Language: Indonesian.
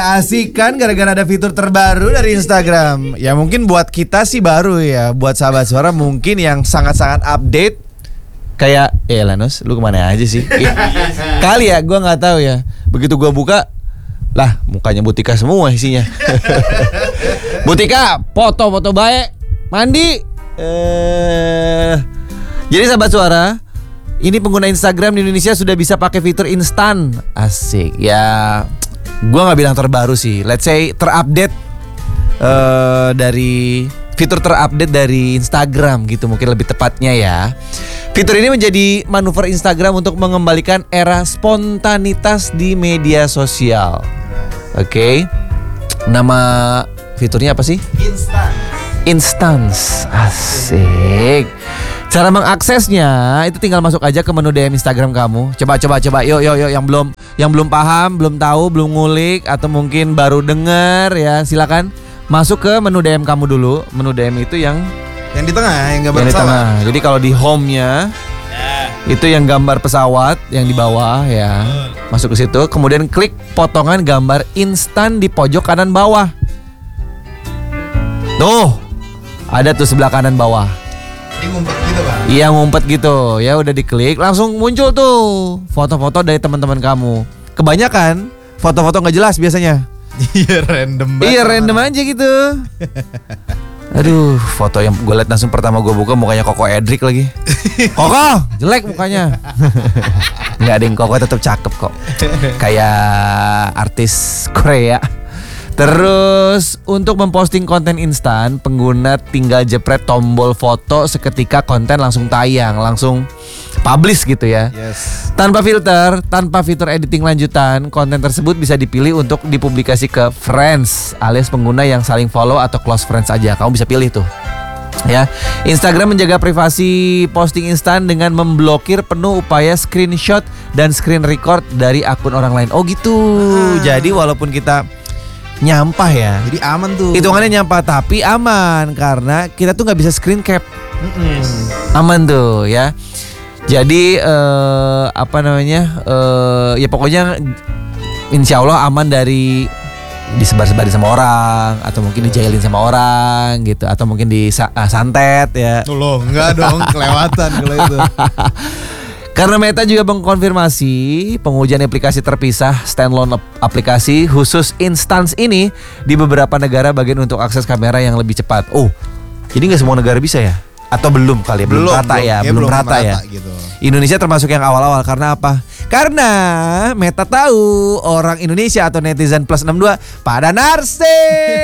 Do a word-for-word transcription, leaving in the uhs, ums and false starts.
asik kan gara-gara ada fitur terbaru dari Instagram. Ya mungkin buat kita sih baru ya. Buat sahabat suara mungkin yang sangat-sangat update. Kayak, eh Lanus, lu kemana aja sih? Kali ya, gue nggak tahu ya. Begitu gue buka, lah mukanya Butika semua isinya. Butika, foto-foto baik, mandi. Eh, jadi sahabat suara, ini pengguna Instagram di Indonesia sudah bisa pakai fitur instan. Asik. Ya, gue nggak bilang terbaru sih. Let's say terupdate uh, dari fitur terupdate dari Instagram gitu mungkin lebih tepatnya ya. Fitur ini menjadi manuver Instagram untuk mengembalikan era spontanitas di media sosial. Oke. Okay. Nama fiturnya apa sih? Instan. Instance. Asik. Cara mengaksesnya itu tinggal masuk aja ke menu D M Instagram kamu. Coba coba coba. Yuk yuk yuk yang belum yang belum paham, belum tahu, belum ngulik atau mungkin baru denger ya, silakan masuk ke menu D M kamu dulu. Menu D M itu yang yang di tengah, yang gambar yang di pesawat. tengah. Jadi kalau di home-nya itu yang gambar pesawat yang di bawah ya. Masuk ke situ, kemudian klik potongan gambar instan di pojok kanan bawah. Tuh. Ada tuh sebelah kanan bawah. Ini ngumpet gitu kan? Iya ngumpet gitu. Ya udah diklik langsung muncul tuh foto-foto dari teman-teman kamu. Kebanyakan foto-foto nggak jelas biasanya. Iya random banget. Iya random aja gitu. Aduh, foto yang gue liat langsung pertama gue buka mukanya Koko Edric lagi. Koko, jelek mukanya. Nggak ada yang Koko tetap cakep kok. Kayak artis Korea. Terus untuk memposting konten instan, pengguna tinggal jepret tombol foto seketika konten langsung tayang, langsung publish gitu ya. Yes. Tanpa filter, tanpa fitur editing lanjutan, konten tersebut bisa dipilih untuk dipublikasi ke friends alias pengguna yang saling follow atau close friends aja. Kamu bisa pilih tuh. Ya, Instagram menjaga privasi posting instan dengan memblokir penuh upaya screenshot dan screen record dari akun orang lain. Oh gitu. Ah. Jadi walaupun kita nyampah ya, Jadi aman tuh. hitungannya nyampah tapi aman karena kita tuh nggak bisa screen cap. Mm-mm. Aman tuh ya. Jadi eh, apa namanya eh, ya pokoknya insya Allah aman dari disebar-sebarin sama orang atau mungkin dijailin sama orang gitu atau mungkin disantet ya. Tuh loh, enggak dong, kelewatan kalau itu. Karena Meta juga mengkonfirmasi pengujian aplikasi terpisah standalone aplikasi khusus Instance ini di beberapa negara bagian untuk akses kamera yang lebih cepat. Oh, jadi nggak semua negara bisa ya? Atau belum kali ya? Belum, belum rata belum, ya? ya belum, belum rata, rata ya? Gitu. Indonesia termasuk yang awal-awal karena apa? Karena Meta tahu orang Indonesia atau netizen plus enam puluh dua pada narsih.